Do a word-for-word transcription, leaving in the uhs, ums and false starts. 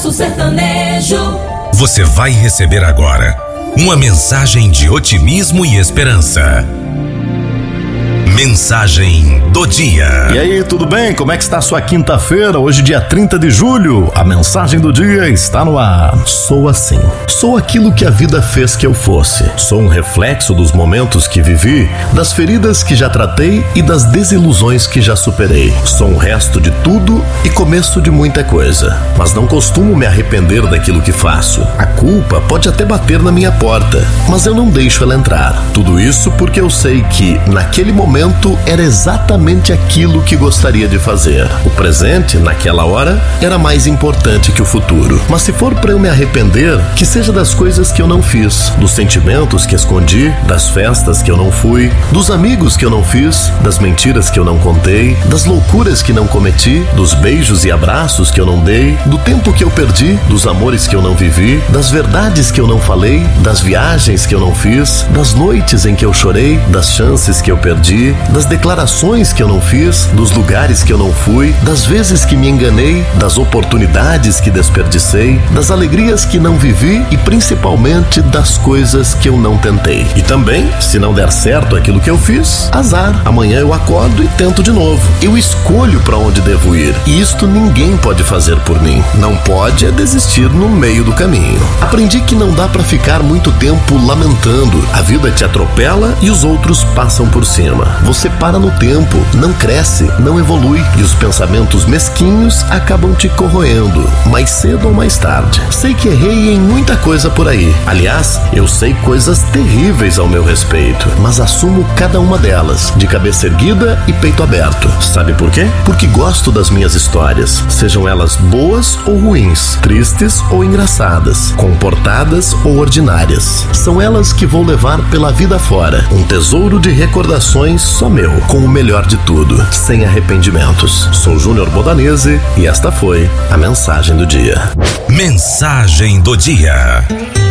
Sucesso sertanejo. Você vai receber agora uma mensagem de otimismo e esperança. Mensagem do dia. E aí, tudo bem? Como é que está a sua quinta-feira? Hoje, dia trinta de julho. A mensagem do dia está no ar. Sou assim. Sou aquilo que a vida fez que eu fosse. Sou um reflexo dos momentos que vivi, das feridas que já tratei e das desilusões que já superei. Sou um resto de tudo e começo de muita coisa. Mas não costumo me arrepender daquilo que faço. A culpa pode até bater na minha porta, mas eu não deixo ela entrar. Tudo isso porque eu sei que, naquele momento, era exatamente aquilo que gostaria de fazer. O presente, naquela hora, era mais importante que o futuro. Mas se for para eu me arrepender, que seja das coisas que eu não fiz, dos sentimentos que escondi, das festas que eu não fui, dos amigos que eu não fiz, das mentiras que eu não contei, das loucuras que não cometi, dos beijos e abraços que eu não dei, do tempo que eu perdi, dos amores que eu não vivi, das verdades que eu não falei, das viagens que eu não fiz, das noites em que eu chorei, das chances que eu perdi, das declarações que eu não fiz, dos lugares que eu não fui, das vezes que me enganei, das oportunidades que desperdicei, das alegrias que não vivi e principalmente das coisas que eu não tentei. E também, se não der certo aquilo que eu fiz, azar. Amanhã eu acordo e tento de novo. Eu escolho para onde devo ir e isto ninguém pode fazer por mim. Não pode é desistir no meio do caminho. Aprendi que não dá para ficar muito tempo lamentando. A vida te atropela e os outros passam por cima. Você para no tempo, não cresce, não evolui e os pensamentos mesquinhos acabam te corroendo, mais cedo ou mais tarde. Sei que errei em muita coisa por aí. Aliás, eu sei coisas terríveis ao meu respeito, mas assumo cada uma delas, de cabeça erguida e peito aberto. Sabe por quê? Porque gosto das minhas histórias, sejam elas boas ou ruins, tristes ou engraçadas, comportadas ou ordinárias. São elas que vou levar pela vida fora, um tesouro de recordações só meu, com o melhor de tudo, sem arrependimentos. Sou Júnior Bodanese e esta foi a mensagem do dia. Mensagem do dia.